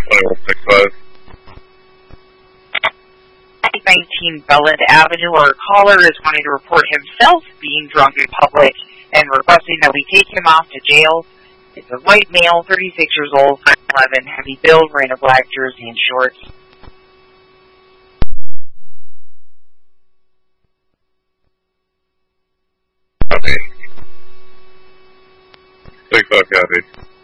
2165. 19 Belland Avenue. Our caller is wanting to report himself being drunk in public and requesting that we take him off to jail. It's a white male, 36 years old, 5'11", heavy build, wearing a black jersey and shorts. Copy. 65 copy.